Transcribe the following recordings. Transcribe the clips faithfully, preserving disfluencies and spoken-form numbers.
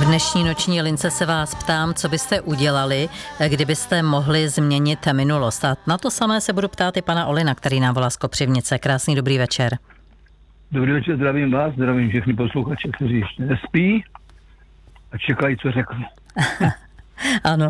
V dnešní noční lince se vás ptám, co byste udělali, kdybyste mohli změnit minulost. A na to samé se budu ptát i pana Olina, který nám volá z Kopřivnice. Krásný dobrý večer. Dobrý večer, zdravím vás, zdravím všechny posluchače, kteří ještě nespí a čekají, co řeknu. Ano.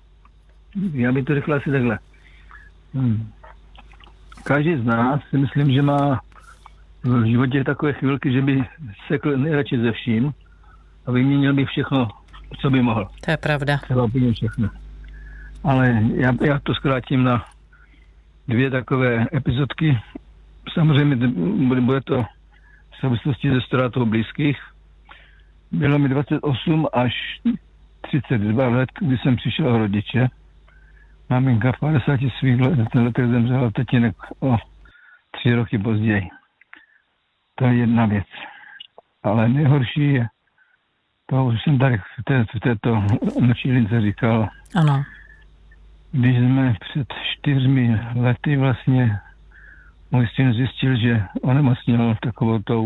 Já bych to řekl asi takhle. Hmm. Každý z nás si myslím, že má v životě takové chvilky, že by sekl nejradši ze vším a vyměnil by všechno, co by mohl. To je pravda. Třeba úplně všechno. Ale já, já to zkrátím na dvě takové epizodky. Samozřejmě bude, bude to v souvislosti se ztrátou blízkých. Bylo mi dvacet osm až třicet dva let, kdy jsem přišel o rodiče. Maminka v padesáti svých letech zemřela, tatínek o tři roky později. To je jedna věc. Ale nejhorší je, to už jsem tady v, té, v této noční lince říkal. Ano. Když jsme před čtyřmi lety vlastně můj syn zjistil, že onemocněl takovou tou...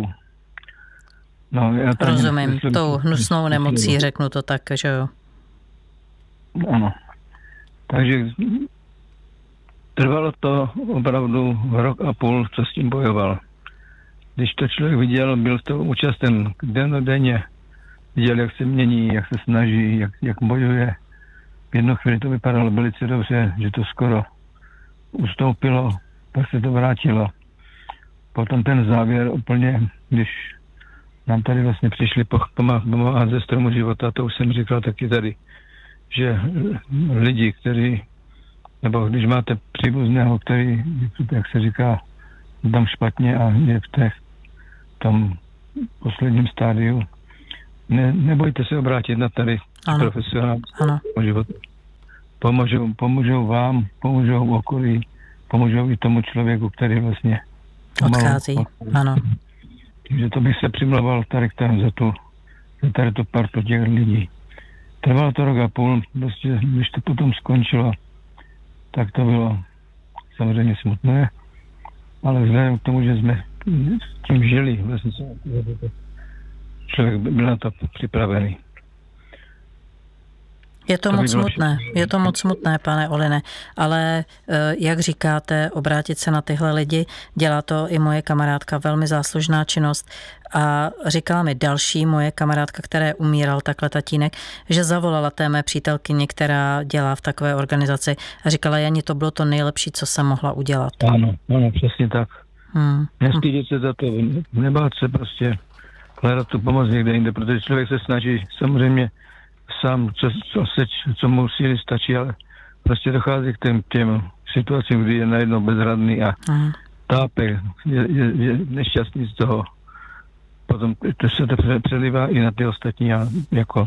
No, já Rozumím, myslím, tou hnusnou nemocí, řeknu to tak, že jo. Ano. Takže trvalo to opravdu rok a půl, co s tím bojoval. Když to člověk viděl, byl to účasten dennodenně, viděl, jak se mění, jak se snaží, jak, jak bojuje. V jednu chvíli to vypadalo velice dobře, že to skoro ustoupilo, pak se to vrátilo. Potom ten závěr úplně, když nám tady vlastně přišli pomáhat ze stromu života, to už jsem říkal taky tady, že lidi, kteří, nebo když máte příbuzného, který, jak se říká, tam špatně a je v té, tom posledním stádiu, ne, nebojte se obrátit na tady profesionální život. Pomůžou, pomůžou vám, pomůžou okolí, pomůžou i tomu člověku, který vlastně odchází. Ano. Takže to bych se přimlouval tady za tu, za tady tu partu těch lidí. Trvalo to rok a půl, prostě, když to potom skončilo, tak to bylo samozřejmě smutné, ale vzhledem k tomu, že jsme tím žili, vlastně člověk byl na to připravený. Je to, to moc smutné, je to moc smutné, pane Oline, ale jak říkáte, obrátit se na tyhle lidi, dělá to i moje kamarádka, velmi záslužná činnost a říkala mi další moje kamarádka, které umíral takhle tatínek, že zavolala té mé přítelkyni, která dělá v takové organizaci a říkala, Jani, to bylo to nejlepší, co jsem mohla udělat. Ano, ano, přesně tak. Hmm. Nestydět se za to, nebát se prostě hledat tu pomoc někde jinde, protože člověk se snaží samozřejmě sám, co, co, se, co mu síly stačí, ale prostě dochází k těm, těm situacím, kdy je najednou bezradný a uh-huh. tápe, je, je, je nešťastný z toho. Potom to se to přelívá i na ty ostatní a jako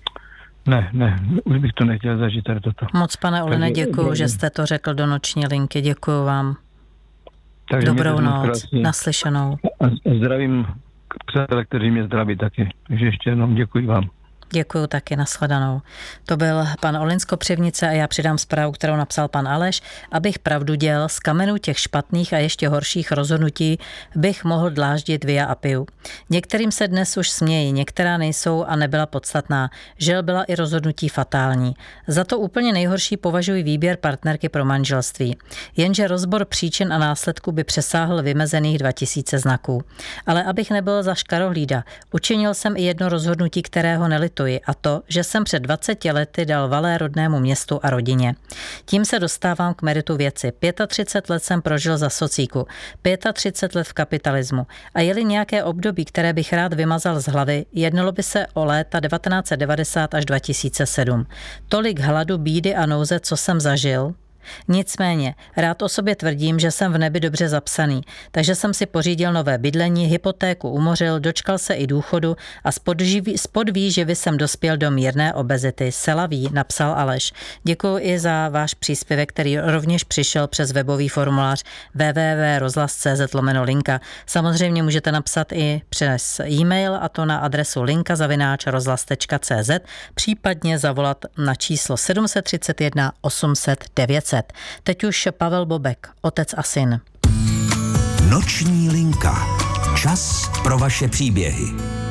ne, ne, už bych to nechtěl zažít tady toto. Moc, pane Oline, děkuju, že jste to řekl do noční linky, děkuju vám. Takže dobrou noc, naslyšenou. A zdravím přátelé, kteří mě zdraví taky, takže ještě jednou děkuji vám. Děkuju taky, nashledanou. To byl pan Olin z Kopřivnice a já přidám zprávu, kterou napsal pan Aleš. Abych pravdu děl, z kamenů těch špatných a ještě horších rozhodnutí bych mohl dláždit via apiu. Některým se dnes už smějí, některá nejsou a nebyla podstatná. Žel byla i rozhodnutí fatální. Za to úplně nejhorší považuji výběr partnerky pro manželství. Jenže rozbor příčin a následků by přesáhl vymezených dva tisíce znaků. Ale abych nebyl za škarohlída, učinil jsem i jedno rozhodnutí, kterého nelituji, a to, že jsem před dvaceti lety dal Valé rodnému městu a rodině. Tím se dostávám k meritu věci. třicet pět let jsem prožil za socíku, třicet pět let v kapitalismu a je-li nějaké období, které bych rád vymazal z hlavy, jednalo by se o léta devatenáct set devadesát až dva tisíce sedm. Tolik hladu, bídy a nouze, co jsem zažil. Nicméně, rád o sobě tvrdím, že jsem v nebi dobře zapsaný, takže jsem si pořídil nové bydlení, hypotéku umořil, dočkal se i důchodu a z podvýživy jsem dospěl do mírné obezity. Selaví, napsal Aleš. Děkuji i za váš příspěvek, který rovněž přišel přes webový formulář w w w tečka rozhlas tečka c z lomeno linka. Samozřejmě můžete napsat i přes e-mail, a to na adresu linka zavináč rozhlas tečka c z, případně zavolat na číslo sedm set třicet jedna osm set devět set. Teď už Pavel Bobek, Otec a syn. Noční linka. Čas pro vaše příběhy.